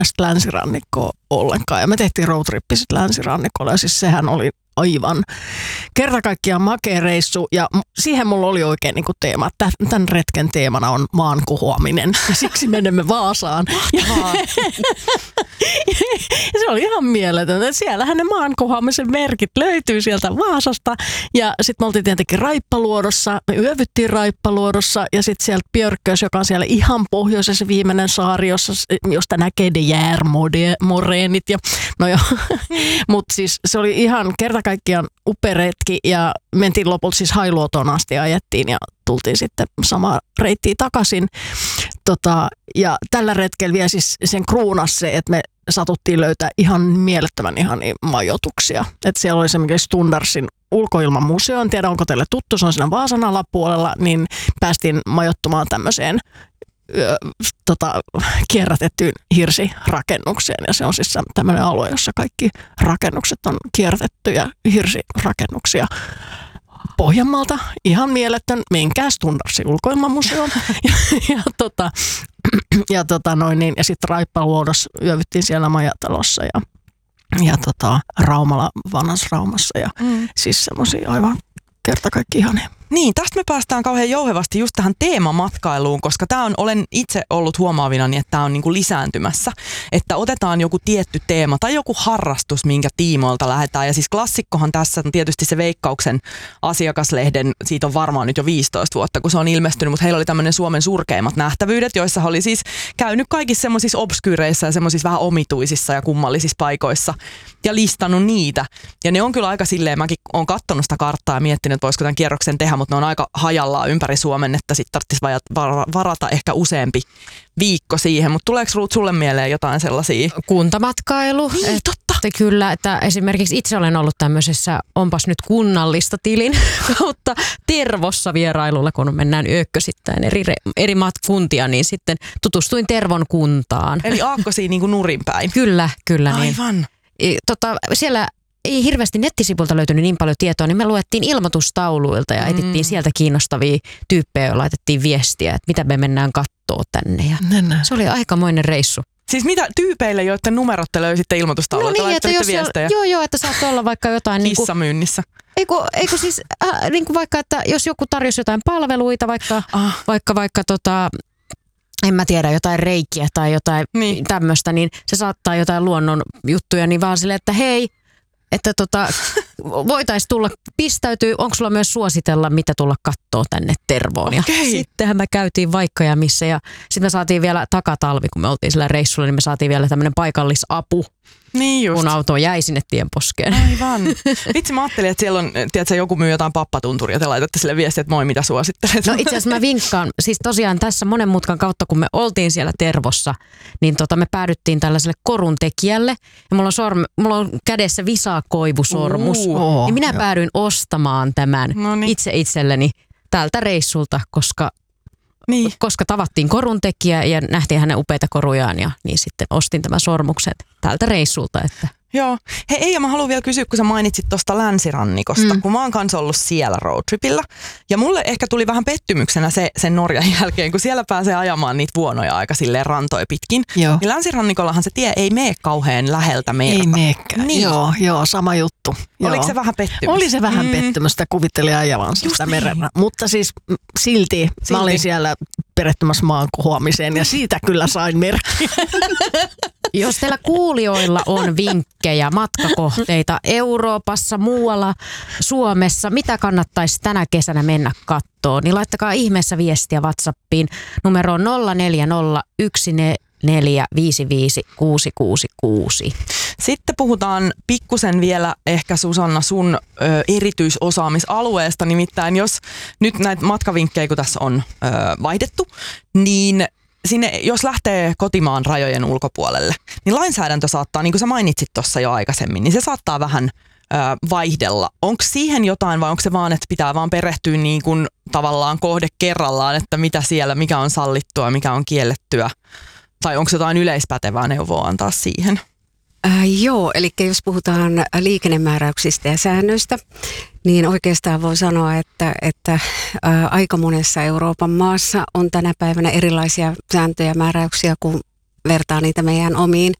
sitä länsirannikkoa ollenkaan. Ja me tehtiin roadtrippi sitten länsirannikolla ja siis sehän oli aivan kerta kaikkiaan makea reissu ja siihen mulla oli oikein niin kuin teema. Tämän retken teemana on maan kohoaminen ja siksi menemme Vaasaan. Ja se oli ihan mieletöntä. Siellähän ne maan kohoamisen merkit löytyy sieltä Vaasasta ja sitten me oltiin tietenkin Raippaluodossa, me yövyttiin Raippaluodossa ja sitten sieltä Björkös, joka on siellä ihan pohjoisessa viimeinen saari, josta näkee de Järmoreenit ja no joo, mutta siis se oli ihan kerta kaikkiaan upea retki ja mentiin lopulta siis Hailuotoon asti ja ajettiin ja tultiin sitten samaa reittiä takaisin. Ja tällä retkellä vielä siis sen kruunas se, että me satuttiin löytää ihan mielettömän ihania majoituksia. Että siellä oli esimerkiksi Stundarsin ulkoilmamuseo, en tiedä onko teille tuttu, se on siinä Vaasan alapuolella, niin päästiin majoittumaan tämmöiseen kierrätettyyn hirsirakennukseen ja se on siis tämmöinen alue, jossa kaikki rakennukset on kierrätettyjä hirsirakennuksia Pohjanmaalta. Ihan mieletön, menkää Stundarsin ulkoilmamuseoon ja sitten Raippaluodossa yövyttiin siellä majatalossa ja Raumalla, vanhassa Raumassa ja siis semmoisia aivan kerta kaikki ihania. Niin, tästä me päästään kauhean jouhevasti just tähän teemamatkailuun, koska olen itse ollut huomaavinani, että tämä on niinku lisääntymässä. Että otetaan joku tietty teema tai joku harrastus, minkä tiimoilta lähdetään. Ja siis klassikkohan tässä on tietysti se Veikkauksen asiakaslehden, siitä on varmaan nyt jo 15 vuotta, kun se on ilmestynyt, mutta heillä oli tämmöinen Suomen surkeimmat nähtävyydet, joissa oli siis käynyt kaikissa semmoisissa obskyyreissä ja semmoisissa vähän omituisissa ja kummallisissa paikoissa ja listannut niitä. Ja ne on kyllä aika silleen, mäkin olen katsonut sitä karttaa ja miettinyt, että voisiko tämän kierroksen tehdä, mutta ne on aika hajallaan ympäri Suomen, että sitten tarvitsisi varata ehkä useampi viikko siihen. Mutta tuleeko Ruut sulle mieleen jotain sellaisia? Kuntamatkailu. Niin, totta. Kyllä, että esimerkiksi itse olen ollut tämmöisessä, onpas nyt kunnallista tilin kautta Tervossa vierailulla, kun mennään yökkösittäin eri kuntia, niin sitten tutustuin Tervon kuntaan. Eli aakkosiin niin kuin nurinpäin. Kyllä. Aivan. Niin. Siellä ei hirveästi nettisivulta löytynyt niin paljon tietoa, niin me luettiin ilmoitustauluilta ja etittiin sieltä kiinnostavia tyyppejä ja laitettiin viestiä, että mitä me mennään kattoo tänne. Ja se oli aikamoinen reissu. Siis mitä tyypeille, joiden numerot te löysitte ilmoitustauluilta, laittelitte viestejä? Joo, että saattoi olla vaikka jotain kissamyynnissä. Eikö siis, niin kuin vaikka, että jos joku tarjosi jotain palveluita, vaikka en mä tiedä, jotain reikiä tai jotain tämmöistä, niin se saattaa jotain luonnon juttuja, niin vaan silleen, että hei, että voitaisiin tulla, pistäytyy, onko sulla myös suositella, mitä tulla kattoo tänne Tervoon. Ja sittenhän me käytiin vaikka ja missä ja sitten me saatiin vielä takatalvi, kun me oltiin sillä reissulla, niin me saatiin vielä tämmöinen paikallisapu. Niin just. Kun auto jäi sinne tienposkeen. Aivan. Vitsi, mä ajattelin, että siellä on, tiedätkö, joku myy jotain pappatunturia ja te laitatte sille viestiä, että moi, mitä suosittelet. No itse asiassa mä vinkkaan, siis tosiaan tässä monen mutkan kautta, kun me oltiin siellä Tervossa, niin me päädyttiin tällaiselle koruntekijälle ja mulla on kädessä visakoivusormus. Niin minä päädyin ostamaan tämän itse itselleni tältä reissulta, koska tavattiin koruntekijä ja nähtiin hänen upeita korujaan ja niin sitten ostin tämän sormukset tältä reissulta. Että. Joo. Hei Eija, mä haluan vielä kysyä, kun sä mainitsit tuosta länsirannikosta, kun mä oon kanssa ollut siellä roadtripillä. Ja mulle ehkä tuli vähän pettymyksenä sen Norjan jälkeen, kun siellä pääsee ajamaan niitä vuonoja aika silleen rantoja pitkin. Joo. Niin länsirannikollahan se tie ei mene kauhean läheltä merta. Ei meekään. Niin. Joo, sama juttu. Oliko se vähän pettymys? Oli se vähän pettymystä, kuvittelin ajavansa sitä merellä. Mutta siis silti mä olin siellä perehtymässä maan kohoamiseen ja siitä kyllä sain merkkiä. Jos teillä kuulijoilla on vinkkejä, matkakohteita Euroopassa, muualla, Suomessa, mitä kannattaisi tänä kesänä mennä kattoon, niin laittakaa ihmeessä viestiä WhatsAppiin numeroon 0401455666. Sitten puhutaan pikkusen vielä ehkä Susanna sun erityisosaamisalueesta, nimittäin jos nyt näitä matkavinkkejä, kun tässä on vaihdettu, niin sinne, jos lähtee kotimaan rajojen ulkopuolelle, niin lainsäädäntö saattaa, niin kuin sä mainitsit tuossa jo aikaisemmin, niin se saattaa vähän vaihdella. Onko siihen jotain vai onko se vaan, että pitää vaan perehtyä niin kuin tavallaan kohde kerrallaan, että mitä siellä, mikä on sallittua, mikä on kiellettyä? Tai onko jotain yleispätevää neuvoa antaa siihen? Joo, eli jos puhutaan liikennemääräyksistä ja säännöistä, niin oikeastaan voi sanoa, että aika monessa Euroopan maassa on tänä päivänä erilaisia sääntöjä ja määräyksiä kuin vertaa niitä meidän omiin